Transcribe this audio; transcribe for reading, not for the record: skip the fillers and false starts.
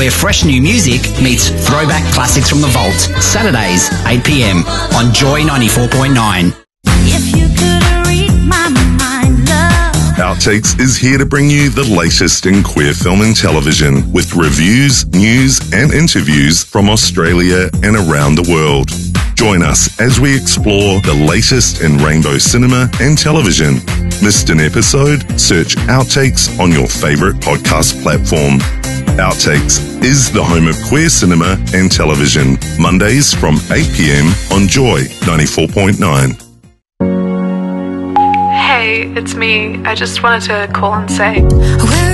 where fresh new music meets throwback classics from the vault. Saturdays, 8 p.m. on Joy 94.9. If you could read my mind, love. Outtakes is here to bring you the latest in queer film and television with reviews, news and interviews from Australia and around the world. Join us as we explore the latest in rainbow cinema and television. Missed an episode? Search Outtakes on your favourite podcast platform. Outtakes is the home of queer cinema and television. Mondays from 8 p.m. on Joy 94.9. Hey, it's me. I just wanted to call and say, Where